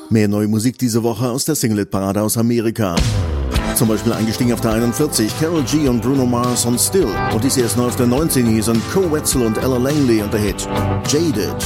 Mehr neue Musik diese Woche aus der Single-Parade aus Amerika. Zum Beispiel eingestiegen auf der 41, Karol G und Bruno Mars und Still. Und dies erst neu auf der 19 hier sind Co Wetzel und Ella Langley und der Hit Jaded.